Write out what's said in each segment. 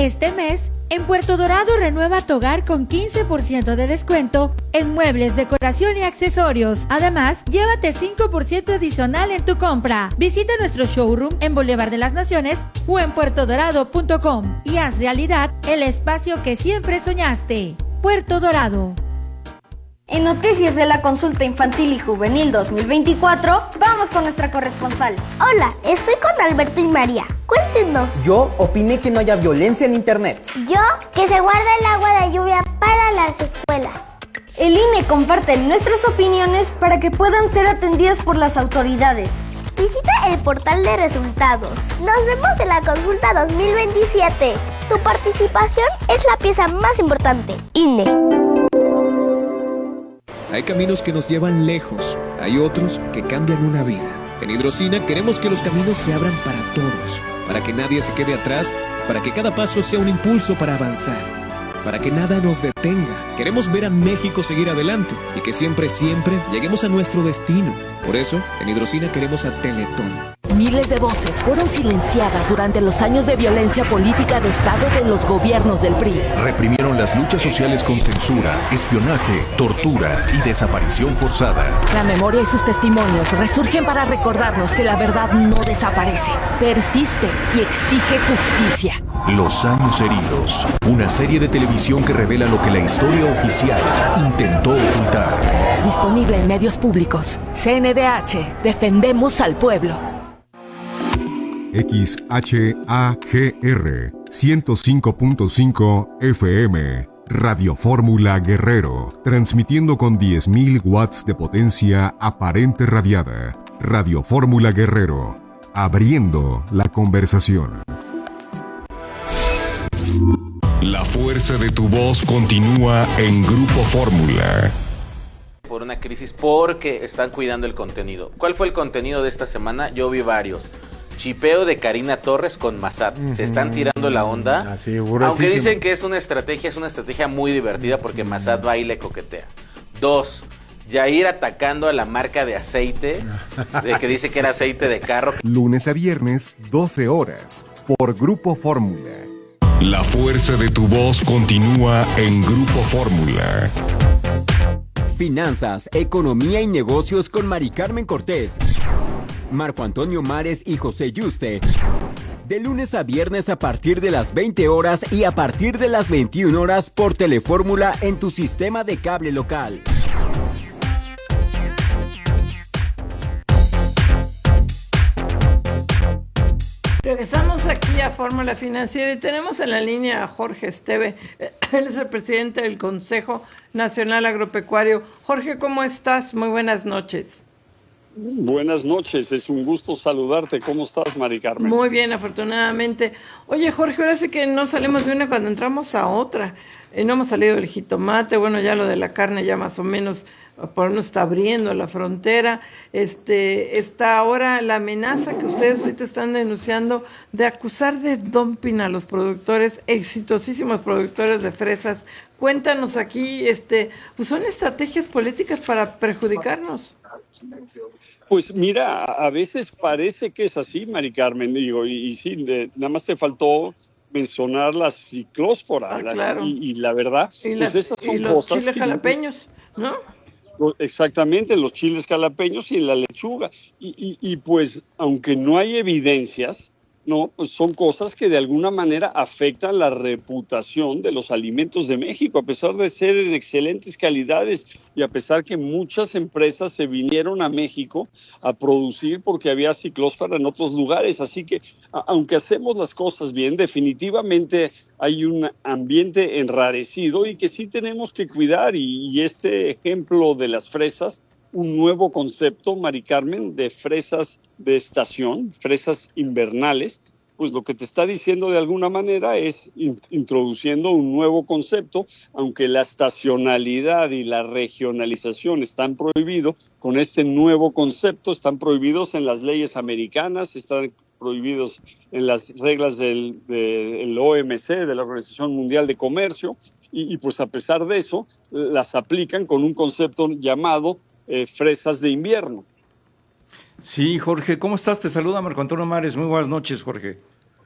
Este mes, en Puerto Dorado renueva tu hogar con 15% de descuento en muebles, decoración y accesorios. Además, llévate 5% adicional en tu compra. Visita nuestro showroom en Boulevard de las Naciones o en puertodorado.com y haz realidad el espacio que siempre soñaste. Puerto Dorado. En noticias de la consulta infantil y juvenil 2024, vamos con nuestra corresponsal. Hola, estoy con Alberto y María. Cuéntenos. Yo opiné que no haya violencia en internet. Yo, que se guarda el agua de lluvia para las escuelas. El INE comparte nuestras opiniones para que puedan ser atendidas por las autoridades. Visita el portal de resultados. Nos vemos en la consulta 2027. Tu participación es la pieza más importante. INE. Hay caminos que nos llevan lejos, hay otros que cambian una vida. En Hidrocina queremos que los caminos se abran para todos, para que nadie se quede atrás, para que cada paso sea un impulso para avanzar, para que nada nos detenga. Queremos ver a México seguir adelante y que siempre, siempre lleguemos a nuestro destino. Por eso, en Hidrocina queremos a Teletón. Miles de voces fueron silenciadas durante los años de violencia política de Estado de los gobiernos del PRI. Reprimieron las luchas sociales con censura, espionaje, tortura y desaparición forzada. La memoria y sus testimonios resurgen para recordarnos que la verdad no desaparece, persiste y exige justicia. Los años heridos, una serie de televisión que revela lo que la historia oficial intentó ocultar. Disponible en medios públicos. CNDH, defendemos al pueblo. XHAGR 105.5 FM, Radio Fórmula Guerrero, transmitiendo con 10.000 watts de potencia aparente radiada. Radio Fórmula Guerrero, abriendo la conversación. La fuerza de tu voz continúa en Grupo Fórmula. Por una crisis porque están cuidando el contenido. ¿Cuál fue el contenido de esta semana? Yo vi varios. Chipeo de Karina Torres con Massad. Se están tirando la onda. Aunque dicen que es una estrategia muy divertida porque Massad va y le coquetea. 2. Yair atacando a la marca de aceite, de que dice que era aceite de carro. Lunes a viernes, 12 horas, por Grupo Fórmula. La fuerza de tu voz continúa en Grupo Fórmula. Finanzas, economía y negocios con Mari Carmen Cortés, Marco Antonio Mares y José Yuste. De lunes a viernes a partir de las 20 horas y a partir de las 21 horas por Telefórmula en tu sistema de cable local. Regresamos aquí a Fórmula Financiera y tenemos en la línea a Jorge Esteve. Él es el presidente del Consejo Nacional Agropecuario. Jorge, ¿cómo estás? Muy buenas noches. Buenas noches, es un gusto saludarte. ¿Cómo estás, Mari Carmen? Muy bien, afortunadamente. Oye, Jorge, ahora sí que no salimos de una cuando entramos a otra. No hemos salido del jitomate, bueno, ya lo de la carne ya más o menos por no está abriendo la frontera. Está ahora la amenaza que ustedes ahorita están denunciando de acusar de dumping a los productores, exitosísimos productores de fresas. Cuéntanos aquí, pues son estrategias políticas para perjudicarnos. Pues mira, a veces parece que es así, Mari Carmen, digo, y sí, nada más te faltó mencionar la ciclósfora, claro. y la verdad, y, pues esas son y los cosas chiles jalapeños, ¿no? Exactamente, los chiles jalapeños y la lechuga, y pues aunque no hay evidencias, no, pues son cosas que de alguna manera afectan la reputación de los alimentos de México, a pesar de ser en excelentes calidades y a pesar que muchas empresas se vinieron a México a producir porque había ciclósfera en otros lugares. Así que, aunque hacemos las cosas bien, definitivamente hay un ambiente enrarecido y que sí tenemos que cuidar. Y este ejemplo de las fresas, un nuevo concepto, Mari Carmen, de fresas de estación, fresas invernales, pues lo que te está diciendo de alguna manera es introduciendo un nuevo concepto, aunque la estacionalidad y la regionalización están prohibidos, con este nuevo concepto están prohibidos en las leyes americanas, están prohibidos en las reglas del OMC, de la Organización Mundial de Comercio, y pues a pesar de eso, las aplican con un concepto llamado fresas de invierno. Sí, Jorge, ¿cómo estás? Te saluda Marco Antonio Mares. Muy buenas noches, Jorge.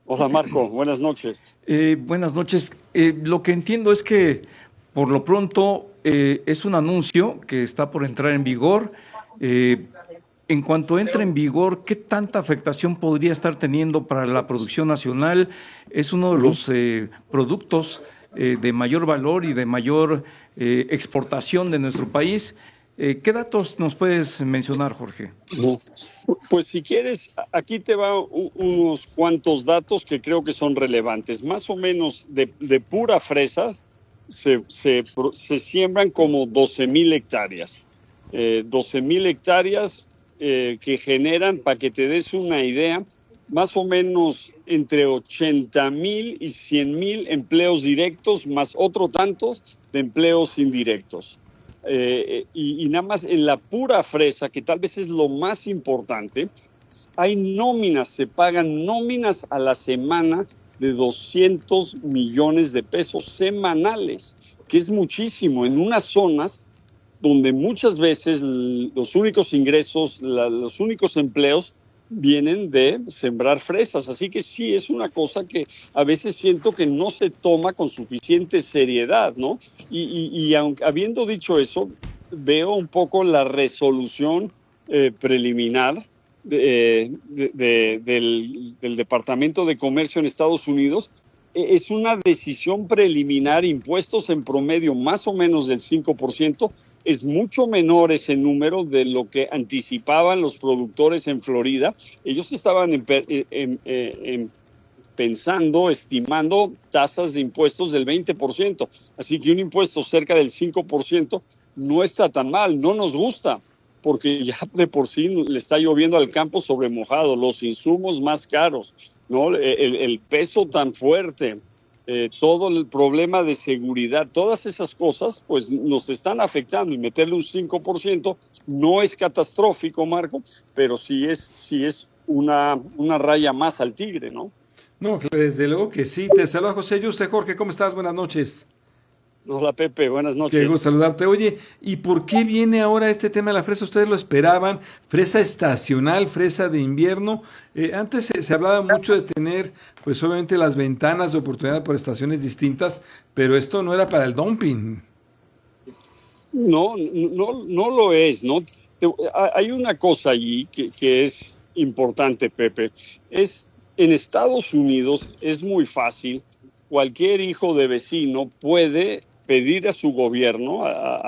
Hola Marco, buenas noches. Buenas noches. Lo que entiendo es que por lo pronto es un anuncio que está por entrar en vigor. En cuanto entre en vigor, ¿qué tanta afectación podría estar teniendo para la producción nacional? Es uno de los productos de mayor valor y de mayor exportación de nuestro país. ¿Qué datos nos puedes mencionar, Jorge? Pues si quieres, aquí te va unos cuantos datos que creo que son relevantes. Más o menos de pura fresa se siembran como 12,000 hectáreas. 12,000 hectáreas que generan, para que te des una idea, más o menos entre 80,000 y 100,000 empleos directos, más otro tantos de empleos indirectos. Y nada más en la pura fresa, que tal vez es lo más importante, hay nóminas, se pagan nóminas a la semana de 200 millones de pesos semanales, que es muchísimo en unas zonas donde muchas veces los únicos ingresos, los únicos empleos vienen de sembrar fresas. Así que sí, es una cosa que a veces siento que no se toma con suficiente seriedad, ¿no? Y aunque, habiendo dicho eso, veo un poco la resolución preliminar del Departamento de Comercio en Estados Unidos. Es una decisión preliminar, impuestos en promedio más o menos del 5%, es mucho menor ese número de lo que anticipaban los productores en Florida. Ellos estaban pensando, estimando tasas de impuestos del 20%. Así que un impuesto cerca del 5% no está tan mal, no nos gusta, porque ya de por sí le está lloviendo al campo sobre mojado, los insumos más caros, ¿no? El peso tan fuerte. Todo el problema de seguridad, todas esas cosas pues nos están afectando, y meterle un 5% no es catastrófico, Marco, pero sí es una raya más al tigre, ¿no? No, desde luego que sí. Te saluda José Yuste. Jorge, ¿cómo estás? Buenas noches. Hola Pepe, buenas noches. Qué gusto saludarte. Oye, ¿y por qué viene ahora este tema de la fresa? ¿Ustedes lo esperaban? ¿Fresa estacional, fresa de invierno? Antes se hablaba mucho de tener, pues obviamente las ventanas de oportunidad por estaciones distintas, pero esto no era para el dumping. No lo es, ¿no? Hay una cosa allí que es importante, Pepe. En Estados Unidos es muy fácil. Cualquier hijo de vecino puede pedir a su gobierno,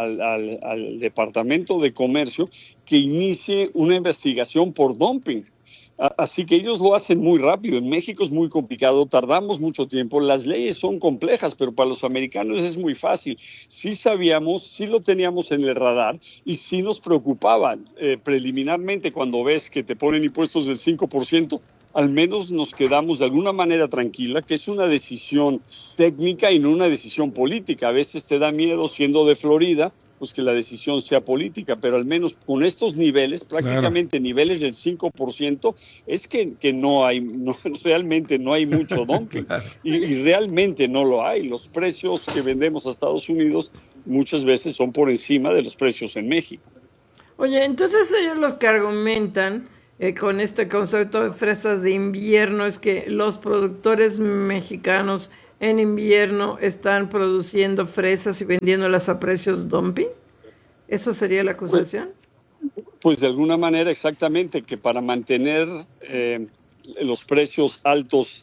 al Departamento de Comercio, que inicie una investigación por dumping. Así que ellos lo hacen muy rápido. En México es muy complicado, tardamos mucho tiempo. Las leyes son complejas, pero para los americanos es muy fácil. Sí sabíamos, sí lo teníamos en el radar y sí nos preocupaban. Preliminarmente, cuando ves que te ponen impuestos del 5%, al menos nos quedamos de alguna manera tranquila, que es una decisión técnica y no una decisión política. A veces te da miedo, siendo de Florida, pues que la decisión sea política, pero al menos con estos niveles, prácticamente niveles del 5%, es que realmente no hay mucho dumping. Y realmente no lo hay. Los precios que vendemos a Estados Unidos muchas veces son por encima de los precios en México. Oye, entonces ellos lo que argumentan con este concepto de fresas de invierno es que los productores mexicanos en invierno están produciendo fresas y vendiéndolas a precios dumping. ¿Eso sería la acusación? Pues de alguna manera, exactamente, que para mantener los precios altos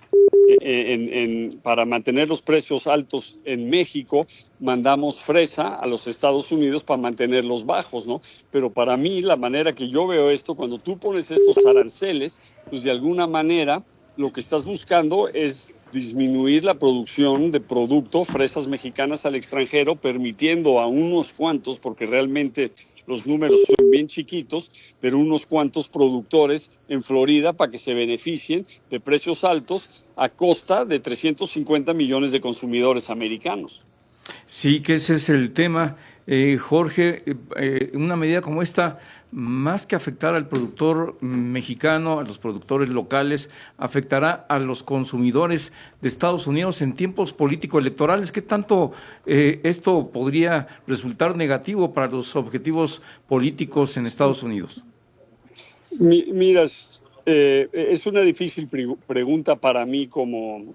para mantener los precios altos en México, mandamos fresa a los Estados Unidos para mantenerlos bajos, ¿no? Pero para mí, la manera que yo veo esto, cuando tú pones estos aranceles, pues de alguna manera lo que estás buscando es disminuir la producción de producto, fresas mexicanas al extranjero, permitiendo a unos cuantos, porque realmente los números son bien chiquitos, pero unos cuantos productores en Florida para que se beneficien de precios altos a costa de 350 millones de consumidores americanos. Sí, que ese es el tema. Jorge, una medida como esta, más que afectar al productor mexicano, a los productores locales, afectará a los consumidores de Estados Unidos en tiempos político-electorales. ¿Qué tanto esto podría resultar negativo para los objetivos políticos en Estados Unidos? Mira, Es una difícil pregunta para mí como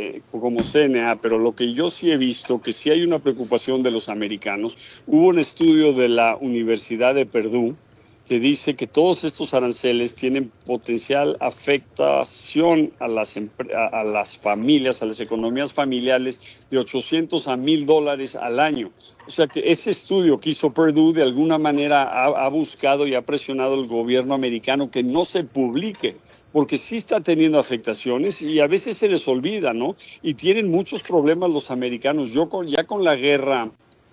CNA, pero lo que yo sí he visto, que sí hay una preocupación de los americanos. Hubo un estudio de la Universidad de Purdue que dice que todos estos aranceles tienen potencial afectación a las familias, a las economías familiares de $800 a $1,000 al año. O sea que ese estudio que hizo Purdue de alguna manera ha buscado y ha presionado al gobierno americano que no se publique, porque sí está teniendo afectaciones y a veces se les olvida, ¿no? Y tienen muchos problemas los americanos. Ya con la guerra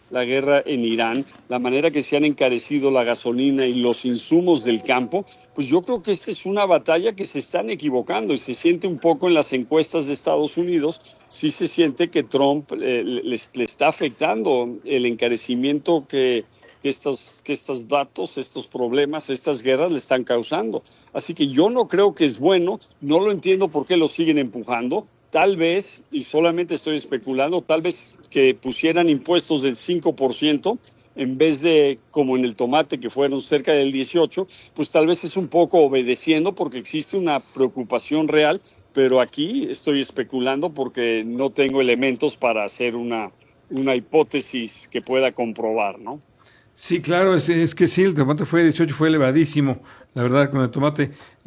en Irán, la manera que se han encarecido la gasolina y los insumos del campo, pues yo creo que esta es una batalla que se están equivocando y se siente un poco en las encuestas de Estados Unidos, sí se siente que Trump le está afectando el encarecimiento que estos datos, estos problemas, estas guerras le están causando. Así que yo no creo que es bueno, no lo entiendo por qué lo siguen empujando. Tal vez, y solamente estoy especulando, tal vez que pusieran impuestos del 5% en vez de, como en el tomate, que fueron cerca del 18%, pues tal vez es un poco obedeciendo porque existe una preocupación real, pero aquí estoy especulando porque no tengo elementos para hacer una hipótesis que pueda comprobar, ¿no? Sí, claro, es que sí, el tomate fue 18, fue elevadísimo, la verdad, con el tomate.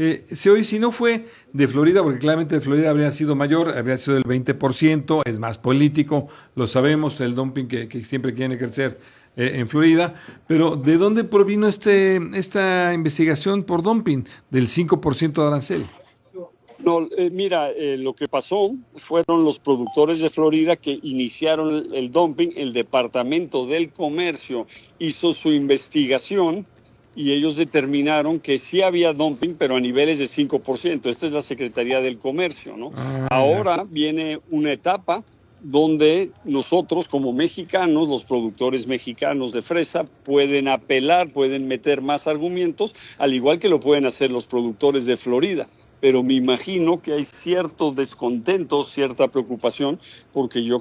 Si no fue de Florida, porque claramente de Florida habría sido mayor, habría sido del 20%, es más político, lo sabemos, el dumping que siempre quiere crecer en Florida, pero ¿de dónde provino esta investigación por dumping del 5% de arancel? No, mira, lo que pasó fueron los productores de Florida que iniciaron el dumping. El Departamento del Comercio hizo su investigación y ellos determinaron que sí había dumping, pero a niveles de 5%. Esta es la Secretaría del Comercio, ¿no? Ahora viene una etapa donde nosotros como mexicanos, los productores mexicanos de fresa, pueden apelar, pueden meter más argumentos, al igual que lo pueden hacer los productores de Florida. Pero me imagino que hay cierto descontento, cierta preocupación, porque yo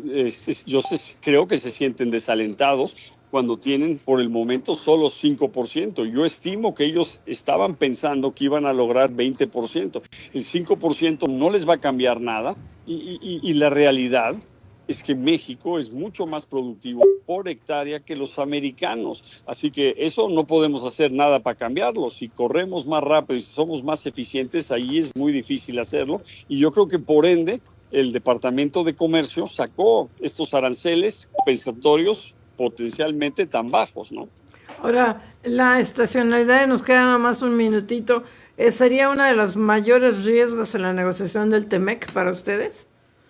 creo que se sienten desalentados cuando tienen por el momento solo 5%. Yo estimo que ellos estaban pensando que iban a lograr 20%. El 5% no les va a cambiar nada y la realidad es que México es mucho más productivo por hectárea que los americanos. Así que eso no podemos hacer nada para cambiarlo. Si corremos más rápido y si somos más eficientes, ahí es muy difícil hacerlo. Y yo creo que por ende el Departamento de Comercio sacó estos aranceles compensatorios potencialmente tan bajos, ¿no? Ahora, la estacionalidad, nos queda nada más un minutito, ¿sería uno de los mayores riesgos en la negociación del TEMEC para ustedes?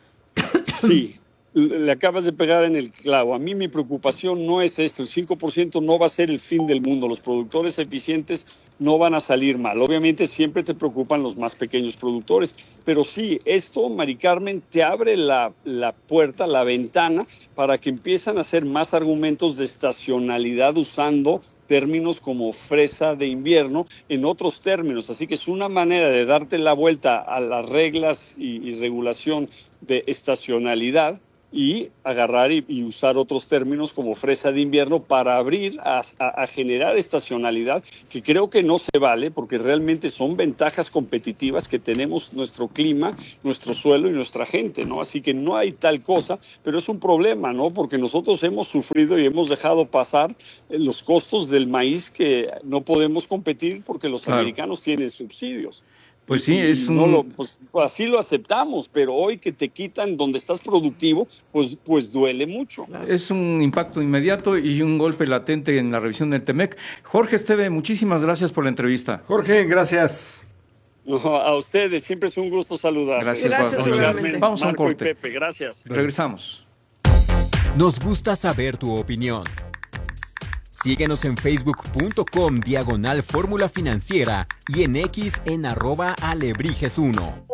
Sí. Le acabas de pegar en el clavo. A mí mi preocupación no es esto. El 5% no va a ser el fin del mundo. Los productores eficientes no van a salir mal. Obviamente siempre te preocupan los más pequeños productores. Pero sí, esto, Mari Carmen, te abre la puerta, la ventana, para que empiezan a hacer más argumentos de estacionalidad usando términos como fresa de invierno en otros términos. Así que es una manera de darte la vuelta a las reglas y regulación de estacionalidad y agarrar y usar otros términos como fresa de invierno para abrir a generar estacionalidad, que creo que no se vale porque realmente son ventajas competitivas que tenemos nuestro clima, nuestro suelo y nuestra gente, ¿no? Así que no hay tal cosa, pero es un problema, ¿no? Porque nosotros hemos sufrido y hemos dejado pasar los costos del maíz que no podemos competir porque los americanos tienen subsidios. Pues sí, es pues así lo aceptamos, pero hoy que te quitan donde estás productivo, pues duele mucho. Es un impacto inmediato y un golpe latente en la revisión del TEMEC. Jorge Esteve, muchísimas gracias por la entrevista. Jorge, gracias. No, a ustedes, siempre es un gusto saludar. Gracias. Vamos a un corte. Y Pepe, gracias. Regresamos. Nos gusta saber tu opinión. Síguenos en facebook.com/Fórmula Financiera y en X en @Alebrijes1.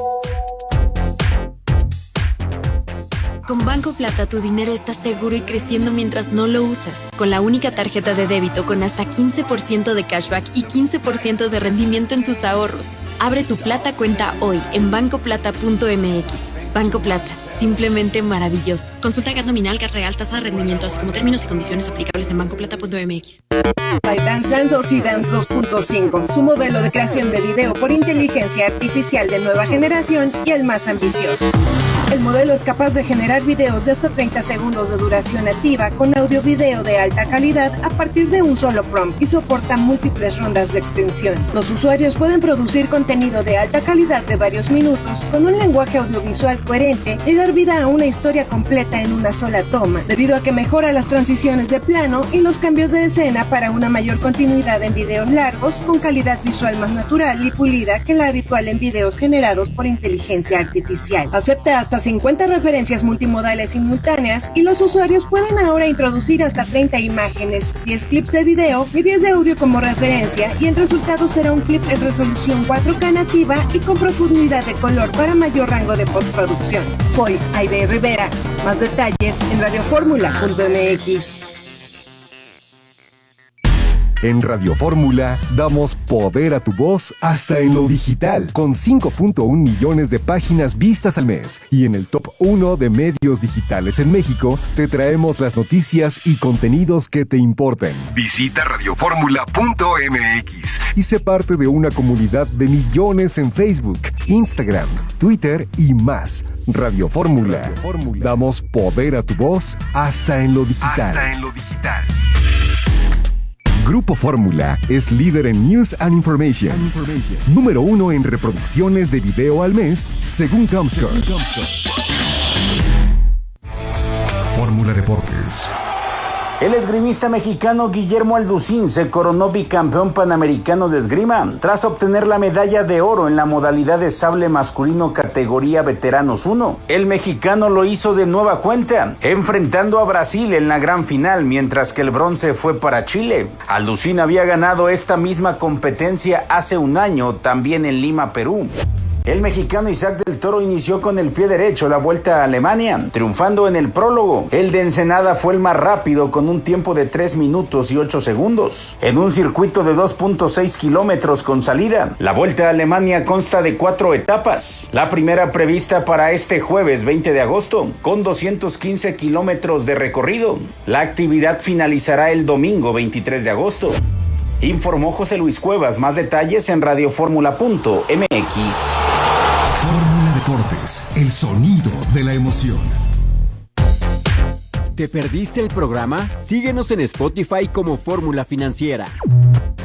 Con Banco Plata tu dinero está seguro y creciendo mientras no lo usas. Con la única tarjeta de débito con hasta 15% de cashback y 15% de rendimiento en tus ahorros. Abre tu Plata cuenta hoy en bancoplata.mx. Banco Plata, simplemente maravilloso. Consulta GAT nominal, GAT real, tasa de rendimiento, así como términos y condiciones aplicables en bancoplata.mx. ByteDance lanzó C-Dance 2.5, su modelo de creación de video por inteligencia artificial de nueva generación y el más ambicioso. El modelo es capaz de generar videos de hasta 30 segundos de duración nativa con audio-video de alta calidad a partir de un solo prompt y soporta múltiples rondas de extensión. Los usuarios pueden producir contenido de alta calidad de varios minutos con un lenguaje audiovisual coherente y dar vida a una historia completa en una sola toma, debido a que mejora las transiciones de plano y los cambios de escena para una mayor continuidad en videos largos con calidad visual más natural y pulida que la habitual en videos generados por inteligencia artificial. Acepta hasta 50 referencias multimodales simultáneas y los usuarios pueden ahora introducir hasta 30 imágenes, 10 clips de video y 10 de audio como referencia, y el resultado será un clip en resolución 4K nativa y con profundidad de color para mayor rango de postproducción. Soy Aide Rivera. Más detalles en radioformula.mx. En Radio Fórmula damos poder a tu voz hasta en lo digital, con 5.1 millones de páginas vistas al mes. Y en el top 1 de medios digitales en México, te traemos las noticias y contenidos que te importan. Visita radioformula.mx y sé parte de una comunidad de millones en Facebook, Instagram, Twitter y más. Radio Fórmula. Damos poder a tu voz hasta en lo digital. Grupo Fórmula es líder en News and Information. Número 1 en reproducciones de video al mes, según Comscore. Fórmula Deportes. El esgrimista mexicano Guillermo Alducín se coronó bicampeón panamericano de esgrima tras obtener la medalla de oro en la modalidad de sable masculino categoría veteranos 1. El mexicano lo hizo de nueva cuenta, enfrentando a Brasil en la gran final, mientras que el bronce fue para Chile. Alducín había ganado esta misma competencia hace un año, también en Lima, Perú. El mexicano Isaac del Toro inició con el pie derecho la Vuelta a Alemania, triunfando en el prólogo. El de Ensenada fue el más rápido con un tiempo de 3 minutos y 8 segundos. En un circuito de 2.6 kilómetros con salida, la Vuelta a Alemania consta de 4 etapas. La primera prevista para este jueves 20 de agosto, con 215 kilómetros de recorrido. La actividad finalizará el domingo 23 de agosto. Informó José Luis Cuevas. Más detalles en radioformula.mx. Fórmula Deportes, el sonido de la emoción. ¿Te perdiste el programa? Síguenos en Spotify como Fórmula Financiera.